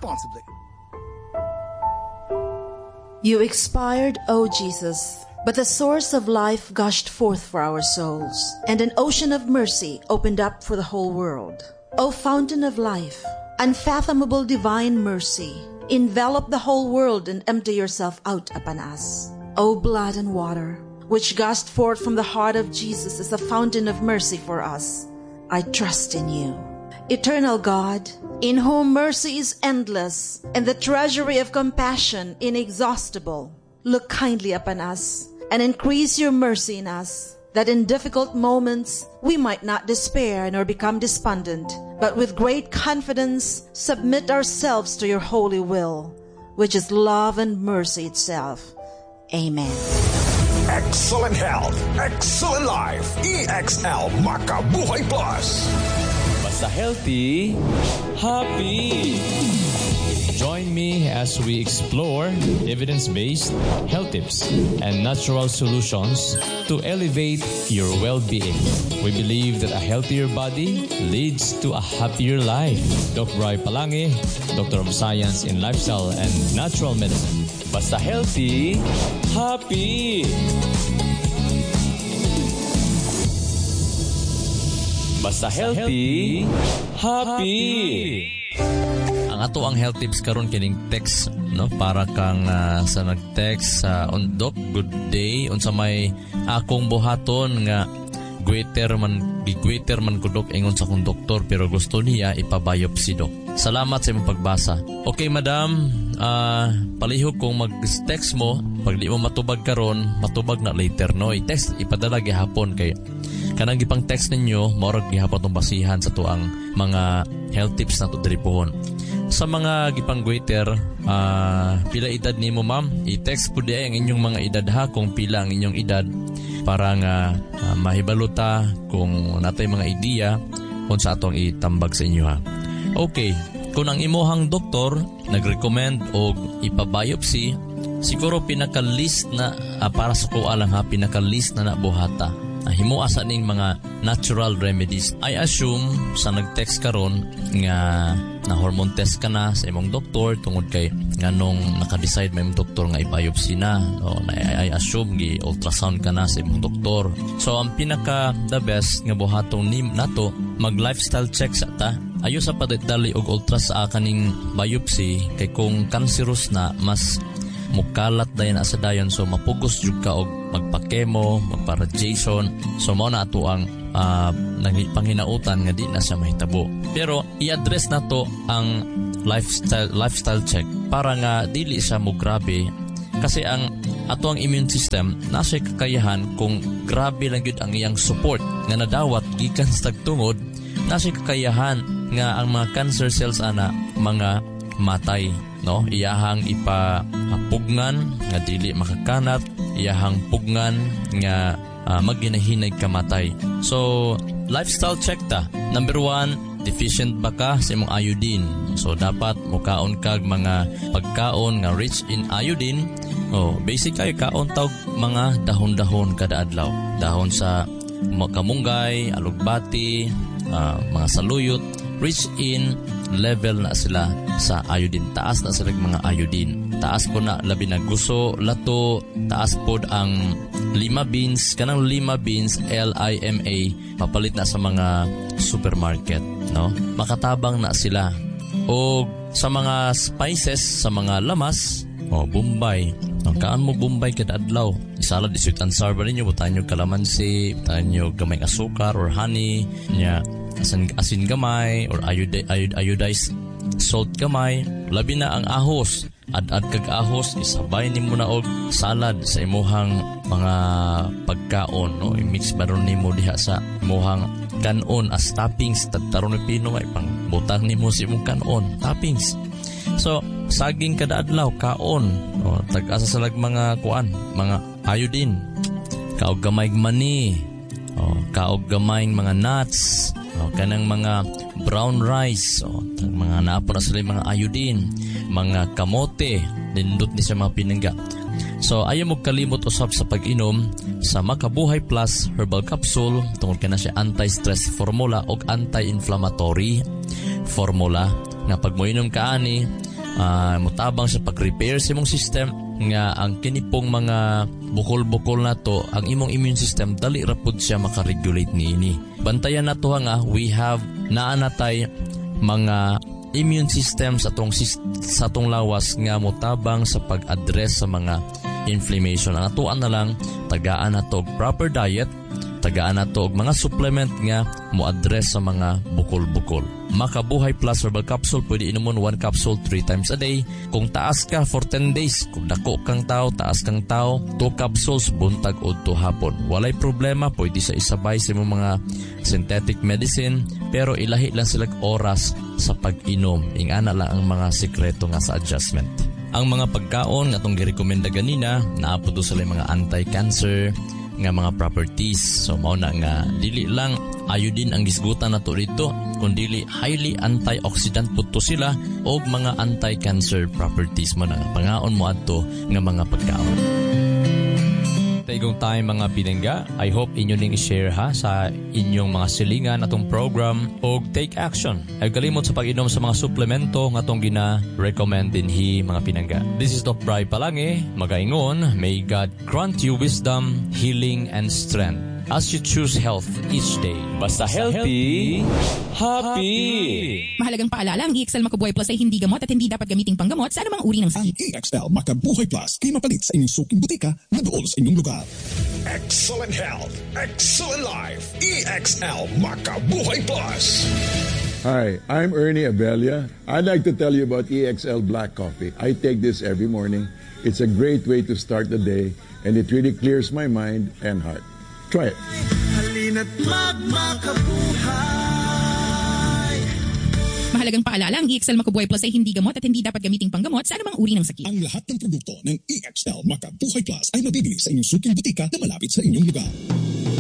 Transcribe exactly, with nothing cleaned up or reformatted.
responsibly. You expired, O Jesus, but the source of life gushed forth for our souls, and an ocean of mercy opened up for the whole world. O fountain of life, unfathomable divine mercy, envelop the whole world and empty yourself out upon us. O blood and water, which gushed forth from the heart of Jesus as a fountain of mercy for us, I trust in you. Eternal God, in whom mercy is endless and the treasury of compassion inexhaustible, look kindly upon us and increase your mercy in us, that in difficult moments we might not despair nor become despondent, but with great confidence submit ourselves to your holy will, which is love and mercy itself. Amen. Excellent health, excellent life. E X L Makabuhay Plus. Basta healthy, happy. Join me as we explore evidence-based health tips and natural solutions to elevate your well-being. We believe that a healthier body leads to a happier life. Doctor Roy Palangi, Doctor of Science in Lifestyle and Natural Medicine. Basta healthy, happy. Basta healthy, happy. Ang ato ang health tips karon kining text no para kang uh, sa nag-text sa uh, on doc good day unsa may akong buhaton nga gwaiter man gigwaiter man kudok ingon sa akong doktor pero gusto niya ipabiopsy dok. Salamat sa imong pagbasa. Okay madam, uh, palihog kung mag-text mo pag di mo matubag karon matubag na later no i-text ipadala gihapon kay kanang gipang text ninyo mao ra gihapon tong basihan sa tuang mga health tips nato diri pohon. Sa mga gipang-gwaiter, uh, pila edad nimo ma'am? I-text po di ang inyong mga edad ha kung pila ang inyong edad para nga uh, mahibaluta kung natay mga ideya kung sa atong itambag sa inyo ha. Okay, kung ang imuhang doktor nag-recommend og ipabiopsy, siguro pinaka-list na uh, para sa kuha lang ha, pinaka-list na nabuhata. Uh, himuha sa ning mga natural remedies. I assume sa nag-text karon nga na hormone test ka na sa imong doktor tungod kay nganong naka-decide may imong doktor nga i-biopsy na o na I assume gi ultrasound ka na sa imong doktor. So ang pinaka the best nga buhatong nim nato mag lifestyle check sa ta. Ayo sa padali og ultra sa kaning biopsy kay kung cancerous na mas mukalat dayon na sa dayon so mapugos jud ka og magpa-chemo, magpa-radiation. So mao na ato ang uh, nagpanginautan nga di na siya mahitabo. Pero i-address na to ang lifestyle lifestyle check para nga dili siya mo grabe kasi ang ato ang immune system nasa kakayahan kung grabe lang gyud ang iyang support nga nadawat gikan sa tagtungod nasa kakayahan nga ang mga cancer cells ana mga matay no iyahang ipapugngan nga dili makakanat iyahang pugnan nga uh, maginahinay kamatay. So lifestyle check ta. Number one, deficient ba ka sa imong iodine? So dapat mukaon kag mga pagkaon nga rich in iodine. Oh, basic ay kaon tawag mga dahon-dahon kada adlaw. Dahon sa kamunggay, alugbati, uh, mga saluyot, rich in level na sila sa iodine. Taas na sila mga iodine. Taas po na labi na guso, lato, taas po ang lima beans, kanang lima beans, L I M A, papalit na sa mga supermarket, no? Makatabang na sila. O sa mga spices, sa mga lamas, o Bombay. Ang kaan mo Bombay kada adlaw. Isalad, isuit and sour ba ninyo, butaan nyo kalamansi, butaan nyo gamay asukar or honey, nya, asin, asin gamay, or iodi, iod, iodized salt gamay. Labi na ang ahos. Ad-ad kag ahos, isabay ni mo na og salad sa imuhang mga pagkaon, no? I-mix ba ron ni mo diha sa imuhang kanon as toppings. Taron ni Pino, may pang butang ni mo sa imong kanon, toppings. So, saging kada adlaw, kaon, no? Tag-asa sa lag mga kuan, mga iodine. Kaog gamay mani, no? Kaog gamay mga nuts, no? Kanang mga brown rice, o, mga naapo na sila mga iodine, mga kamote, nindot ni sa mga pinangga. So, ayaw mo kalimot usap sa pag-inom sa Makabuhay Plus Herbal Capsule. Tungkol ka na siya anti-stress formula o anti-inflammatory formula. Na pag mo inom ka ani, uh, mutabang sa pag-repair sa imong system nga ang kinipong mga bukol-bukol na to, ang imong immune system dali rapod siya makaregulate niini. Bantayan na to nga we have naanatay mga immune system sa tong sa tong lawas nga mutabang sa pag-address sa mga inflammation. Ang atuan na lang tagaan na to proper diet, tagaan na to mga supplement nga mo-address sa mga bukol-bukol. Makabuhay Plus Herbal Capsule, pwede inumon one capsule three times a day. Kung taas ka for ten days, kung dako kang tao, taas kang tao, two capsules buntag o to hapon. Walay problema, pwede sa isabay sa mga synthetic medicine, pero ilahi lang sila oras sa pag-inom. Ingana lang ang mga sikreto nga sa adjustment. Ang mga pagkaon nga itong girekomenda ganina, naaputo sila mga anti-cancer nga mga properties. So mao na nga dili lang iodine ang gisgutan nato dito, kundi highly antioxidant pudto sila o mga anti-cancer properties mo na pangaon mo adto nga mga pagkaon. Taigong tayo mga pinangga, I hope inyo ning i-share ha sa inyong mga silingan atong program o take action. Ay kalimot sa pag-inom sa mga suplemento nga atong gina-recommend din hi mga pinangga. This is Doc Bri Palange, magaingon, may God grant you wisdom, healing, and strength as you choose health each day. Basta healthy, happy! Mahalagang paalala, ang E X L Macabuhay Plus ay hindi gamot at hindi dapat gamiting panggamot sa anumang uri ng sakit. Ang E X L Macabuhay Plus ay mapalit sa inyong suking butika na doon sa inyong lugar. Excellent health, excellent life. E X L Macabuhay Plus. Hi, I'm Ernie Abella. I'd like to tell you about E X L Black Coffee. I take this every morning. It's a great way to start the day and it really clears my mind and heart. Try it. Halina't magmakabuhay. Mahalagang paalala, ang E X L Macabuhay Plus ay hindi gamot at hindi dapat gamiting panggamot sa anumang uri ng sakit. Ang lahat ng produkto ng E X L Macabuhay Plus ay mabibili sa inyong suking butika na malapit sa inyong lugar.